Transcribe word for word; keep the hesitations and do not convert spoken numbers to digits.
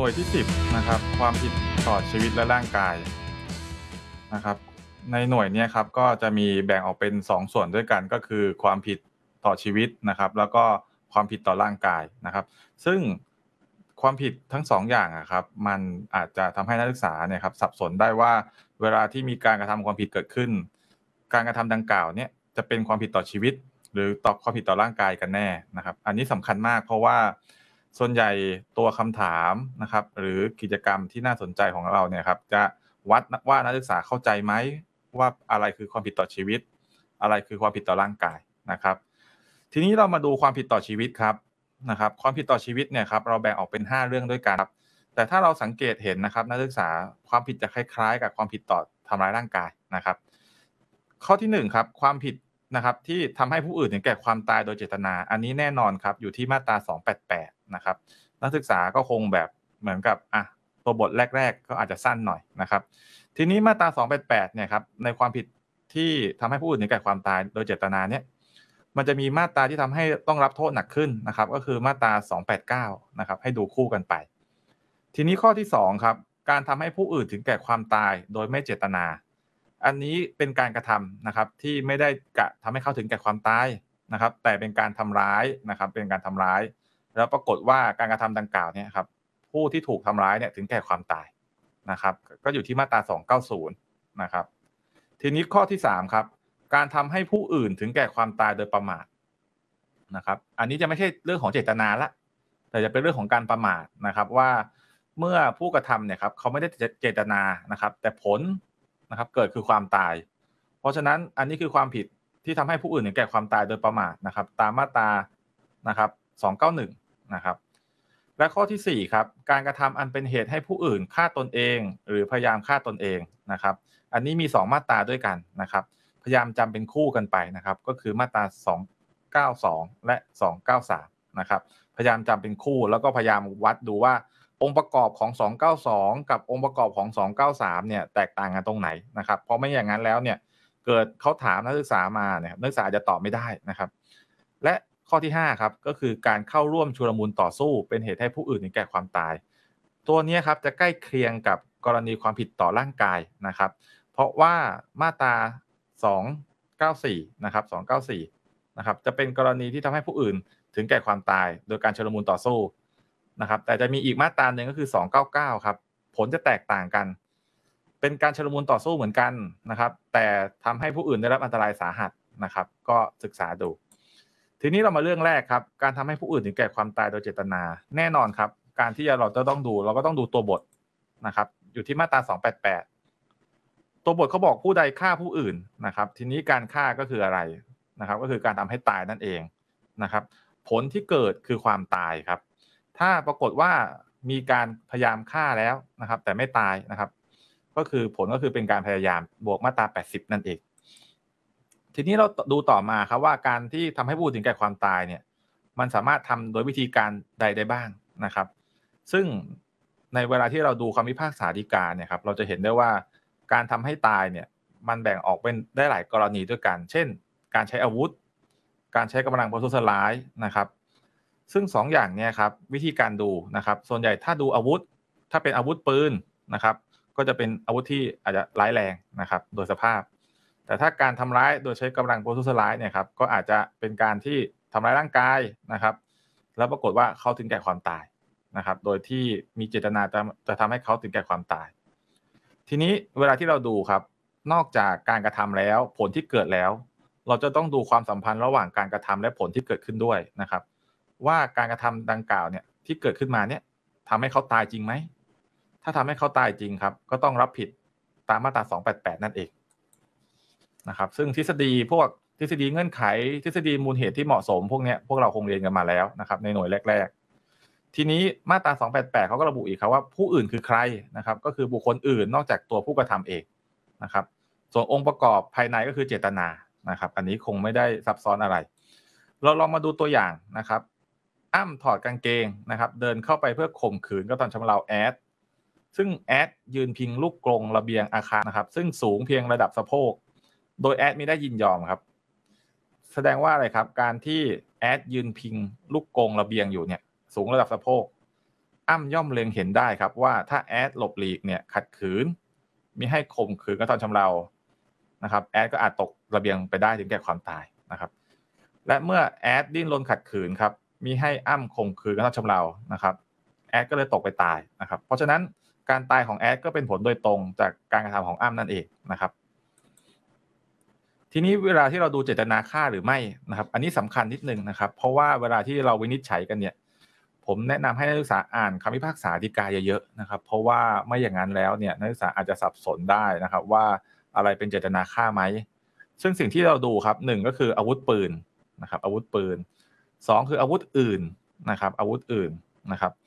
น่วยที่สิบนะครับความผิดต่อชีวิตและร่างกายนะครับในหน่วยเนี้ยครับก็จะมีแบ่งออกเป็นสองส่วนด้วยกันก็คือความผิดต่อชีวิตนะครับแล้วก็ความผิดต่อร่างกายนะครับซึ่งความผิดทั้งสองอย่างอะครับมันอาจจะทำให้นักศึกษาเนี่ยครับสับสนได้ว่าเวลาที่มีการกระทำความผิดเกิดขึ้นการกระทำดังกล่าวเนี่ยจะเป็นความผิดต่อชีวิตหรือต่อความผิดต่อร่างกายกันแน่นะครับอันนี้สำคัญมากเพราะว่าส่วนใหญ่ตัวคำถามนะครับหรือกิจกรรมที่น่าสนใจของเราเนี่ยครับจะวัดว่านักศึกษาเข้าใจไหมว่าอะไรคือความผิดต่อชีวิตอะไรคือความผิดต่อร่างกายนะครับทีนี้เรามาดูความผิดต่อชีวิตครับนะครับความผิดต่อชีวิตเนี่ยครับเราแบ่งออกเป็นห้าเรื่องด้วยกันครับแต่ถ้าเราสังเกตเห็นนะครับนักศึกษาความผิดจะคล้ายๆกับความผิดต่อทำร้ายร่างกายนะครับข้อที่หนึ่งครับความผิดนะครับที่ทำให้ผู้อื่นถึงแก่ความตายโดยเจตนาอันนี้แน่นอนครับอยู่ที่มาตราสองแปดแปดนะครับนักศึกษาก็คงแบบเหมือนกับอ่ะตัวบทแรกๆก็อาจจะสั้นหน่อยนะครับทีนี้มาตราสองแปดแปดเนี่ยครับในความผิดที่ทำให้ผู้อื่นถึงแก่ความตายโดยเจตนาเนี่ยมันจะมีมาตราที่ทำให้ต้องรับโทษหนักขึ้นนะครับก็คือมาตราสองแปดเก้านะครับให้ดูคู่กันไปทีนี้ข้อที่สองครับการทำให้ผู้อื่นถึงแก่ความตายโดยไม่เจตนาอันนี้เป็นการกระทำนะครับที่ไม่ได้กะทำให้เขาถึงแก่ความตายนะครับแต่เป็นการทำร้ายนะครับเป็นการทำร้ายแล้วปรากฏว่าการกระทำดังกล่าวเนี่ยครับผู้ที่ถูกทำร้ายเนี่ยถึงแก่ความตายนะครับก็อยู่ที่มาตราสองเก้าศูนย์นะครับทีนี้ข้อที่สามครับการทำให้ผู้อื่นถึงแก่ความตายโดยประมาทนะครับอันนี้จะไม่ใช่เรื่องของเจตนาละแต่จะเป็นเรื่องของการประมาทนะครับว่าเมื่อผู้กระทำเนี่ยครับเขาไม่ได้เจตนานะครับแต่ผลนะครับเกิดคือความตายเพราะฉะนั้นอันนี้คือความผิดที่ทำให้ผู้อื่นถึงแก่ความตายโดยประมาทนะครับตามมาตรานะครับสองเก้าหนึ่งนะครับและข้อที่สี่ครับการกระทำอันเป็นเหตุให้ผู้อื่นฆ่าตนเองหรือพยายามฆ่าตนเองนะครับอันนี้มีสองมาตราด้วยกันนะครับพยายามจำเป็นคู่กันไปนะครับก็คือมาตราสองเก้าสองและสองเก้าสามนะครับพยายามจำเป็นคู่แล้วก็พยายามวัดดูว่าองค์ประกอบของสองเก้าสองกับองค์ประกอบของสองเก้าสามเนี่ยแตกต่างกันตรงไหนนะครับเพราะไม่อย่างนั้นแล้วเนี่ยเกิดเขาถามนักศึกษามาเนี่ยนักศึกษาจะตอบไม่ได้นะครับและข้อที่ห้าครับก็คือการเข้าร่วมชุลมุนต่อสู้เป็นเหตุให้ผู้อื่นถึงแก่ความตายตัวนี้ครับจะใกล้เคียงกับกรณีความผิดต่อร่างกายนะครับเพราะว่ามาตราสองเก้าสี่นะครับสองเก้าสี่นะครับจะเป็นกรณีที่ทำให้ผู้อื่นถึงแก่ความตายโดยการชุลมุนต่อสู้นะครับแต่จะมีอีกมาตราหนึ่งก็คือสองเก้าเก้าครับผลจะแตกต่างกันเป็นการชุลมุนต่อสู้เหมือนกันนะครับแต่ทำให้ผู้อื่นได้รับอันตรายสาหัสนะครับก็ศึกษาดูทีนี้เรามาเรื่องแรกครับการทำให้ผู้อื่นถึงแก่ความตายโดยเจตนาแน่นอนครับการที่เราจะต้องดูเราก็ต้องดูตัวบทนะครับอยู่ที่มาตราสองแปดแปดตัวบทเขาบอกผู้ใดฆ่าผู้อื่นนะครับทีนี้การฆ่าก็คืออะไรนะครับก็คือการทำให้ตายนั่นเองนะครับผลที่เกิดคือความตายครับถ้าปรากฏว่ามีการพยายามฆ่าแล้วนะครับแต่ไม่ตายนะครับก็คือผลก็คือเป็นการพยายามบวกมาตราแปดสิบนั่นเองทีนี้เราดูต่อมาครับว่าการที่ทำให้ผู้ถึงแก่ความตายเนี่ยมันสามารถทำโดยวิธีการใดได้บ้างนะครับซึ่งในเวลาที่เราดูคำพิพากษาฎีกาเนี่ยครับเราจะเห็นได้ว่าการทำให้ตายเนี่ยมันแบ่งออกเป็นได้หลายกรณีด้วยกันเช่นการใช้อาวุธการใช้กำลังประทุษร้ายนะครับซึ่งสองอย่างเนี่ยครับวิธีการดูนะครับส่วนใหญ่ถ้าดูอาวุธถ้าเป็นอาวุธปืนนะครับก็จะเป็นอาวุธที่อาจจะร้ายแรงนะครับโดยสภาพแต่ถ้าการทำร้ายโดยใช้กำลังประทุษร้ายเนี่ยครับก็อาจจะเป็นการที่ทำร้ายร่างกายนะครับแล้วปรากฏว่าเขาถึงแก่ความตายนะครับโดยที่มีเจตนาจะจะทำให้เขาถึงแก่ความตายทีนี้เวลาที่เราดูครับนอกจากการกระทำแล้วผลที่เกิดแล้วเราจะต้องดูความสัมพันธ์ระหว่างการกระทำและผลที่เกิดขึ้นด้วยนะครับว่าการกระทำดังกล่าวเนี่ยที่เกิดขึ้นมาเนี่ยทำให้เขาตายจริงไหมถ้าทำให้เขาตายจริงครับก็ต้องรับผิดตามมาตราสองแปดแปดนั่นเองนะครับซึ่งทฤษฎีพวกทฤษฎีเงื่อนไขทฤษฎีมูลเหตุที่เหมาะสมพวกนี้พวกเราคงเรียนกันมาแล้วนะครับในหน่วยแรกๆทีนี้มาตราสองแปดแปดเขาก็ระบุอีกครับว่าผู้อื่นคือใครนะครับก็คือบุคคลอื่นนอกจากตัวผู้กระทำเองนะครับส่วนองค์ประกอบภายในก็คือเจตนานะครับอันนี้คงไม่ได้ซับซ้อนอะไรเราลองมาดูตัวอย่างนะครับอ้ำถอดกางเกงนะครับเดินเข้าไปเพื่อข่มขืนก็ตอนชำเราแอดซึ่งแอดยืนพิงลูกกรงระเบียงอาคารนะครับซึ่งสูงเพียงระดับสะโพกโดยแอดไม่ได้ยินยอมครับแสดงว่าอะไรครับการที่แอดยืนพิงลูกกรงระเบียงอยู่เนี่ยสูงระดับสะโพกอ้ำย่อมเล็งเห็นได้ครับว่าถ้าแอดหลบหลีกเนี่ยขัดขืนมิให้ข่มขืนกระทำชำเรานะครับแอดก็อาจตกระเบียงไปได้ถึงแก่ความตายนะครับและเมื่อแอดดิ้นรนขัดขืนครับมิให้อ้ำข่มขืนกระทำชำเรานะครับแอดก็เลยตกไปตายนะครับเพราะฉะนั้นการตายของแอดก็เป็นผลโดยตรงจากการกระทำของอ้ำนั่นเองนะครับทีนี้เวลาที่เราดูเจตนาฆ่าหรือไม่นะครับอันนี้สำคัญนิดนึงนะครับเพราะว่าเวลาที่เราวินิจฉัยกันเนี่ยผมแนะนำให้นักศึกษาอ่านคำพิพากษาฎีกาเยอะๆนะครับเพราะว่าไม่อย่างนั้นแล้วเนี่ยนักศึกษาอาจจะสับสนได้นะครับว่าอะไรเป็นเจตนาฆ่าไหมซึ่งสิ่งที่เราดูครับหนึ่งก็คืออาวุธปืนนะครับอาวุธปืนสองคืออาวุธอื่นนะครับอาวุธอื่นนะครับ